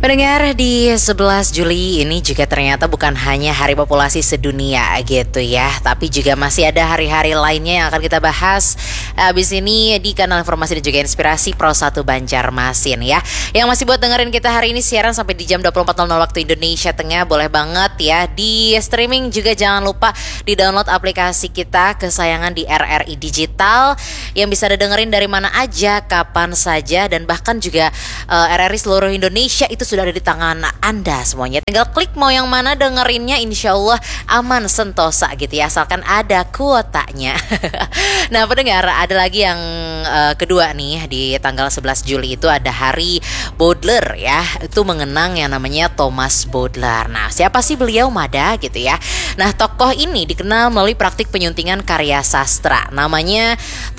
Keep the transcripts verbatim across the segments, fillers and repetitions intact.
Pendengar, di sebelas Juli ini juga ternyata bukan hanya hari populasi sedunia gitu ya, tapi juga masih ada hari-hari lainnya yang akan kita bahas habis ini di kanal informasi dan juga inspirasi Pro satu Banjarmasin ya. Yang masih buat dengerin kita hari ini siaran sampai di jam dua puluh empat nol nol waktu Indonesia Tengah, boleh banget ya di streaming juga. Jangan lupa di download aplikasi kita kesayangan di R R I Digital yang bisa dengerin dari mana aja, kapan saja, dan bahkan juga uh, R R I seluruh Indonesia itu sudah ada di tangan Anda semuanya. Tinggal klik mau yang mana dengerinnya, insya Allah aman sentosa gitu ya, asalkan ada kuotanya. Nah pendengar, ada lagi yang uh, kedua nih, di tanggal sebelas Juli itu ada hari Baudelaire ya. Itu mengenang yang namanya Thomas Baudelaire. Nah siapa sih beliau Mada gitu ya. Nah tokoh ini dikenal melalui praktik penyuntingan karya sastra. Namanya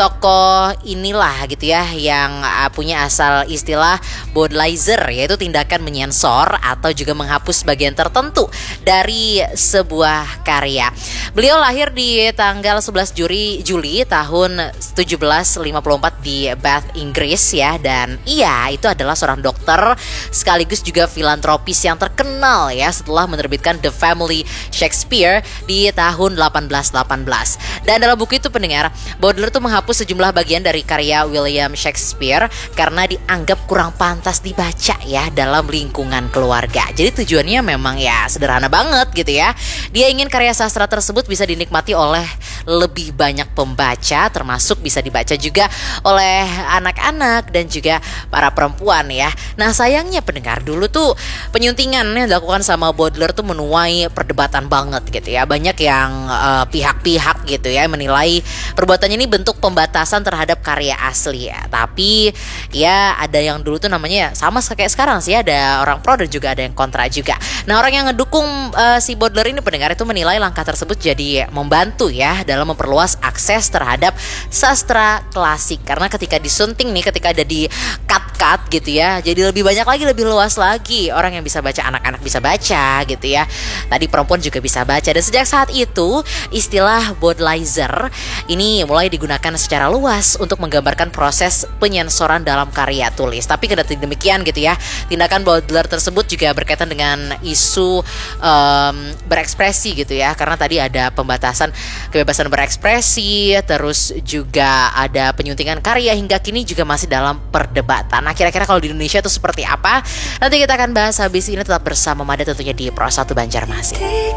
tokoh inilah gitu ya yang uh, punya asal istilah Baudelaire, yaitu tindakan menyensor atau juga menghapus bagian tertentu dari sebuah karya. Beliau lahir di tanggal sebelas Juli, Juli tahun tujuh belas lima puluh empat di Bath, Inggris ya. Dan ia itu adalah seorang dokter sekaligus juga filantropis yang terkenal ya setelah menerbitkan The Family Shakespeare di tahun delapan belas delapan belas. Dan dalam buku itu pendengar, Baudelaire tuh menghapus sejumlah bagian dari karya William Shakespeare karena dianggap kurang pantas dibaca ya dalam lingkungan keluarga. Jadi tujuannya memang ya sederhana banget gitu ya. Dia ingin karya sastra tersebut bisa dinikmati oleh lebih banyak pembaca, termasuk bisa dibaca juga oleh anak-anak dan juga para perempuan ya. Nah sayangnya pendengar, dulu tuh penyuntingan yang dilakukan sama Baudelaire tuh menuai perdebatan banget gitu ya. Banyak yang uh, pihak-pihak gitu ya menilai perbuatannya ini bentuk pembatasan terhadap karya asli ya. Tapi ya ada yang dulu tuh namanya ya sama kayak sekarang sih, ada orang pro dan juga ada yang kontra juga. Nah orang yang ngedukung uh, si Baudelaire ini pendengar itu menilai langkah tersebut jadi membantu ya dalam memperluas akses terhadap sastra klasik. Karena ketika disunting nih, ketika ada di cut-cut gitu ya, jadi lebih banyak lagi, lebih luas lagi orang yang bisa baca, anak-anak bisa baca gitu ya. Tadi perempuan juga bisa baca. Dan sejak saat itu istilah Baudelaire ini mulai digunakan secara luas untuk menggambarkan proses penyensoran dalam karya tulis. Tapi kendati demikian gitu ya, tindakan Baudelaire tersebut juga berkaitan dengan isu um, berekspresi gitu ya. Karena tadi ada pembatasan kebebasan berekspresi, terus juga ada penyuntingan karya, hingga kini juga masih dalam perdebatan. Nah kira-kira kalau di Indonesia itu seperti apa? Nanti kita akan bahas habis ini, tetap bersama Mada tentunya di Pro satu Banjarmasin.